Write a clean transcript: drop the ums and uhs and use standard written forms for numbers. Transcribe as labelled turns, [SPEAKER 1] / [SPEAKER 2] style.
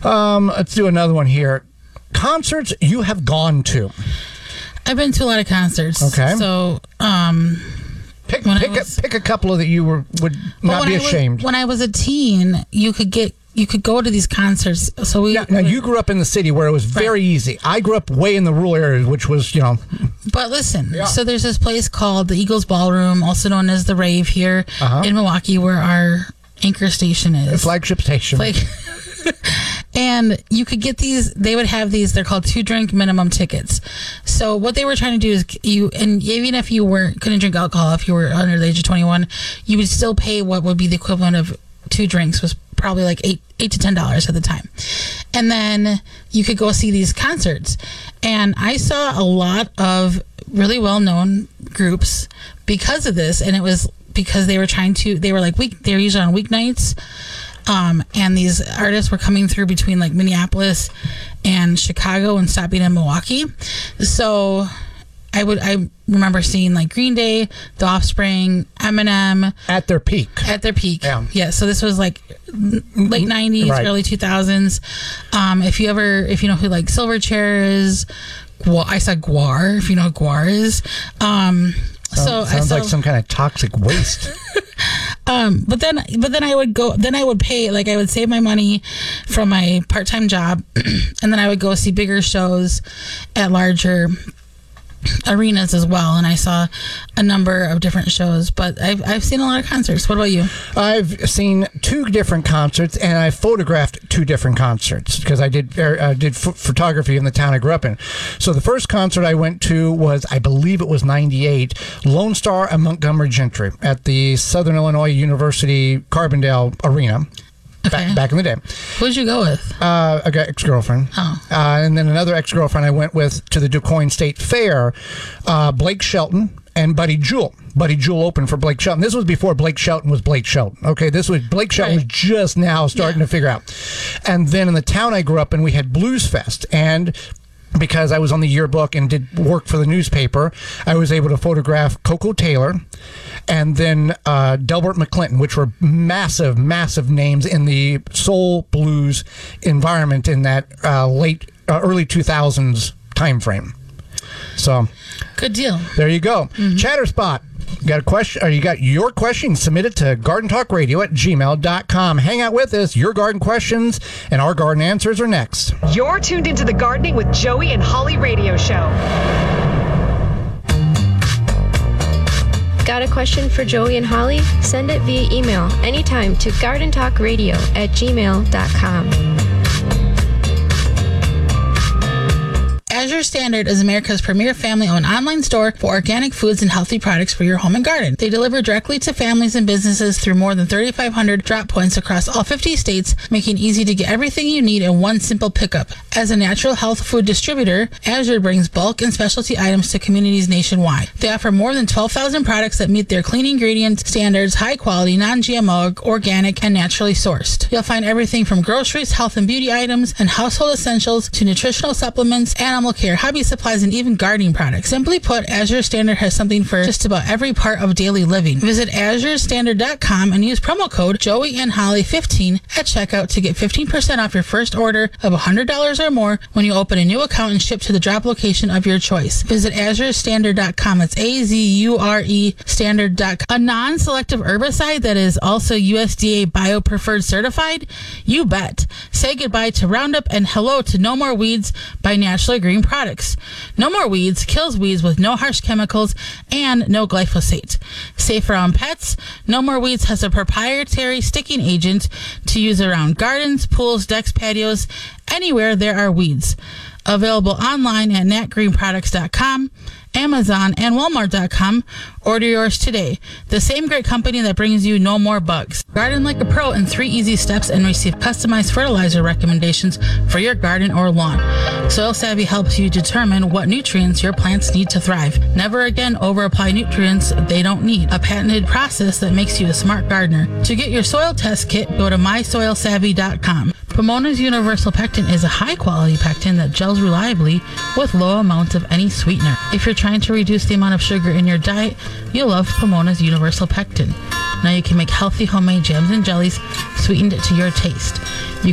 [SPEAKER 1] Let's do another one here. Concerts you have gone to.
[SPEAKER 2] I've been to a lot of concerts.
[SPEAKER 1] Okay.
[SPEAKER 2] So,
[SPEAKER 1] pick a couple that you would not be ashamed.
[SPEAKER 2] When I was a teen, you could go to these concerts. So
[SPEAKER 1] now you grew up in the city where it was very easy. I grew up way in the rural areas, which was,
[SPEAKER 2] But listen, so there's this place called the Eagles Ballroom, also known as the Rave here in Milwaukee, where our anchor station is.
[SPEAKER 1] The flagship station.
[SPEAKER 2] And you could get these, they would have these, they're called 2-drink minimum tickets. So what they were trying to do is and even if you couldn't drink alcohol, if you were under the age of 21, you would still pay what would be the equivalent of 2 drinks, was probably like $8 to $10 at the time. And then you could go see these concerts. And I saw a lot of really well-known groups because of this. And it was because they were they were usually on weeknights. And these artists were coming through between like Minneapolis and Chicago and stopping in Milwaukee. So I remember seeing like Green Day, The Offspring, Eminem.
[SPEAKER 1] At their peak.
[SPEAKER 2] Yeah. So this was like late 90s, early 2000s. If you know who like Silverchair is, I saw Gwar, if you know who Gwar is.
[SPEAKER 1] Sounds like some kind of toxic waste.
[SPEAKER 2] But then I would go. Then I would pay. Like I would save my money from my part-time job, and then I would go see bigger shows at larger arenas as well. And I saw a number of different shows. But I've seen a lot of concerts. What about you? I've
[SPEAKER 1] seen 2 different concerts, and I photographed 2 different concerts because I did photography in the town I grew up in. So the first concert I went to was, I believe it was 98, Lone Star and Montgomery Gentry at the Southern Illinois University Carbondale Arena.
[SPEAKER 2] Okay.
[SPEAKER 1] Back in the day.
[SPEAKER 2] Who'd you go with?
[SPEAKER 1] I got ex-girlfriend.
[SPEAKER 2] Oh.
[SPEAKER 1] And then another ex-girlfriend I went with to the DuQuoin State Fair, Blake Shelton and Buddy Jewell. Buddy Jewell opened for Blake Shelton. This was before Blake Shelton was Blake Shelton. Okay, Blake Shelton was just now starting to figure out. And then in the town I grew up in, we had Blues Fest. And because I was on the yearbook and did work for the newspaper, I was able to photograph Coco Taylor and then Delbert McClinton, which were massive, massive names in the soul blues environment in that early 2000s time frame. So,
[SPEAKER 2] good deal.
[SPEAKER 1] There you go. Mm-hmm. Chatterspot. You got a question, or you got your question, submit it to gardentalkradio@gmail.com. Hang out with us. Your garden questions and our garden answers are next.
[SPEAKER 3] You're tuned into the Gardening with Joey and Holly radio show.
[SPEAKER 4] Got a question for Joey and Holly? Send it via email anytime to gardentalkradio@gmail.com.
[SPEAKER 2] Azure Standard is America's premier family-owned online store for organic foods and healthy products for your home and garden. They deliver directly to families and businesses through more than 3,500 drop points across all 50 states, making it easy to get everything you need in one simple pickup. As a natural health food distributor, Azure brings bulk and specialty items to communities nationwide. They offer more than 12,000 products that meet their clean ingredient standards, high quality, non-GMO, organic, and naturally sourced. You'll find everything from groceries, health and beauty items, and household essentials to nutritional supplements, animal care, hobby supplies, and even gardening products. Simply put, Azure Standard has something for just about every part of daily living. Visit azurestandard.com and use promo code JoeyandHolly15 at checkout to get 15% off your first order of $100 or more when you open a new account and ship to the drop location of your choice. Visit azurestandard.com. It's AZURE standard.com. A non-selective herbicide that is also USDA Bio-Preferred certified? You bet. Say goodbye to Roundup and hello to No More Weeds by Naturally Green Products. No More Weeds kills weeds with no harsh chemicals and no glyphosate. Safe around pets, No More Weeds has a proprietary sticking agent to use around gardens, pools, decks, patios, anywhere there are weeds. Available online at natgreenproducts.com, Amazon, and Walmart.com. Order yours today. The same great company that brings you No More Bugs. Garden like a pro in 3 easy steps and receive customized fertilizer recommendations for your garden or lawn. Soil Savvy helps you determine what nutrients your plants need to thrive. Never again over-apply nutrients they don't need. A patented process that makes you a smart gardener. To get your soil test kit, go to mysoilsavvy.com. Pomona's Universal Pectin is a high-quality pectin that gels reliably with low amounts of any sweetener. If you're trying to reduce the amount of sugar in your diet, you'll love Pomona's Universal Pectin. Now you can make healthy homemade jams and jellies sweetened to your taste. You